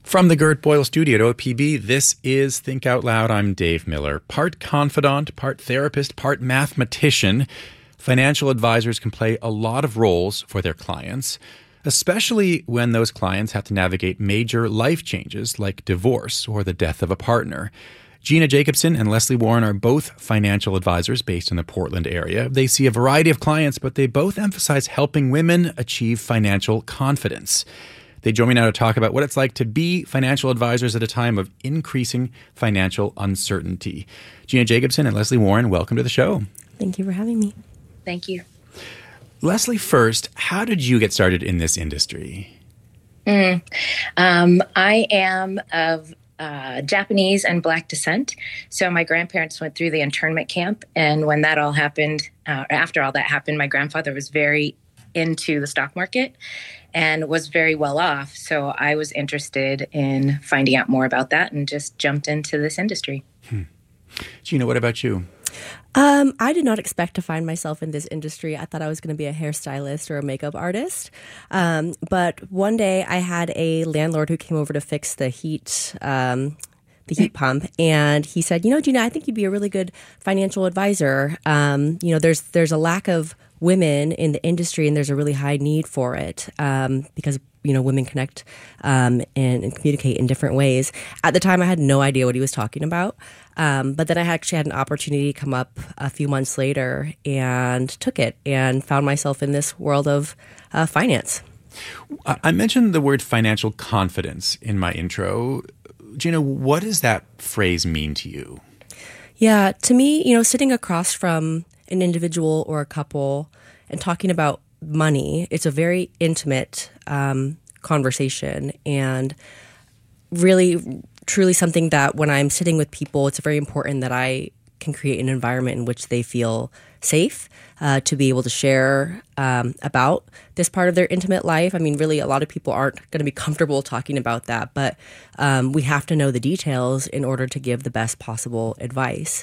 From the Gert Boyle studio at OPB, this is Think Out Loud. I'm Dave Miller. Part confidant, part therapist, part mathematician, financial advisors can play a lot of roles for their clients, especially when those clients have to navigate major life changes like divorce or the death of a partner. Gina Jacobson and Leslie Warren are both financial advisors based in the Portland area. They see a variety of clients, but they both emphasize helping women achieve financial confidence. They join me now to talk about what it's like to be financial advisors at a time of increasing financial uncertainty. Gina Jacobson and Leslie Warren, welcome to the show. Thank you for having me. Thank you. Leslie, first, how did you get started in this industry? I am of Japanese and Black descent. So my grandparents went through the internment camp. And when that all happened, after all that happened, my grandfather was very into the stock market and was very well off. So I was interested in finding out more about that and just jumped into this industry. Gina, what about you? I did not expect to find myself in this industry. I thought I was going to be a hairstylist or a makeup artist. But one day I had a landlord who came over to fix the heat pump. And he said, Gina, I think you'd be a really good financial advisor. There's a lack of women in the industry, and there's a really high need for it because women connect and communicate in different ways. At the time, I had no idea what he was talking about, but then I actually had an opportunity come up a few months later and took it and found myself in this world of finance. I mentioned the word financial confidence in my intro. Gina, what does that phrase mean to you? Yeah, to me, sitting across from an individual or a couple and talking about money, it's a very intimate conversation, and really, truly something that when I'm sitting with people, it's very important that I can create an environment in which they feel safe to be able to share about this part of their intimate life. I mean, really, a lot of people aren't going to be comfortable talking about that, but we have to know the details in order to give the best possible advice.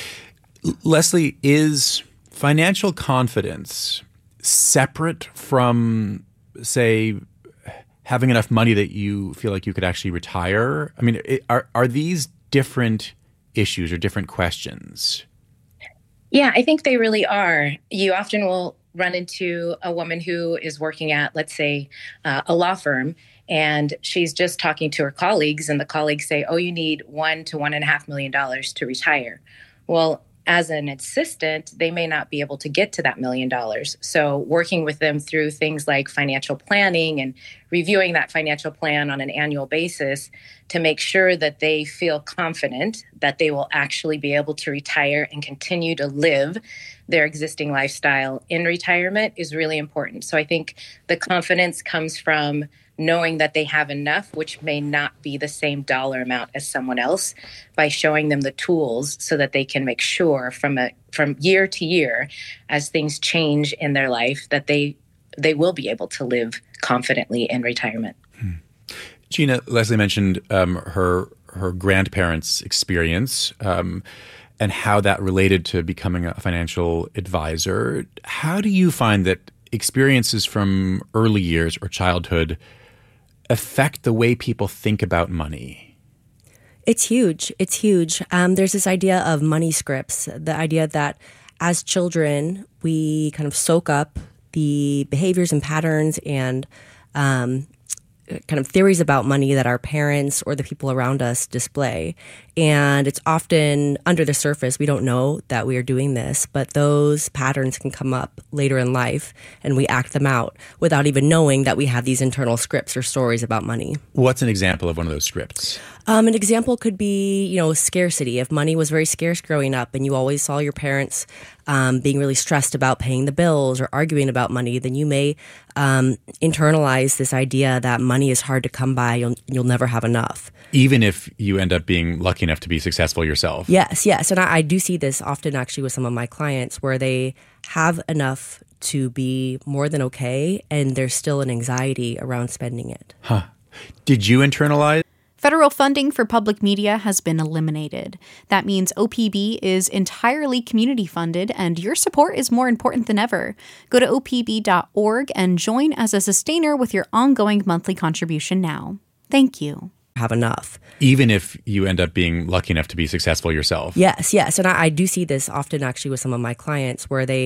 Leslie, is financial confidence separate from, say, having enough money that you feel like you could actually retire? I mean, are these different issues or different questions? Yeah, I think they really are. You often will run into a woman who is working at, let's say, a law firm, and she's just talking to her colleagues, and the colleagues say, oh, you need $1 to $1.5 million to retire. Well, as an assistant, they may not be able to get to that $1 million. So working with them through things like financial planning and reviewing that financial plan on an annual basis to make sure that they feel confident that they will actually be able to retire and continue to live their existing lifestyle in retirement is really important. So I think the confidence comes from knowing that they have enough, which may not be the same dollar amount as someone else, by showing them the tools so that they can make sure from year to year, as things change in their life, that they will be able to live confidently in retirement. Gina, Leslie mentioned her grandparents' experience and how that related to becoming a financial advisor. How do you find that experiences from early years or childhood affect the way people think about money? It's huge. It's huge. There's this idea of money scripts, the idea that as children, we kind of soak up the behaviors and patterns and kind of theories about money that our parents or the people around us display. And it's often under the surface. We don't know that we are doing this, but those patterns can come up later in life and we act them out without even knowing that we have these internal scripts or stories about money. What's an example of one of those scripts? An example could be, scarcity. If money was very scarce growing up and you always saw your parents being really stressed about paying the bills or arguing about money, then you may internalize this idea that money is hard to come by. You'll never have enough. Even if you end up being lucky enough to be successful yourself. Yes. And I do see this often actually with some of my clients where they have enough to be more than okay, and there's still an anxiety around spending it. Huh. Did you internalize? Federal funding for public media has been eliminated. That means OPB is entirely community funded, and your support is more important than ever. Go to opb.org and join as a sustainer with your ongoing monthly contribution now. Thank you. have enough. Even if you end up being lucky enough to be successful yourself. Yes. And I do see this often actually with some of my clients where they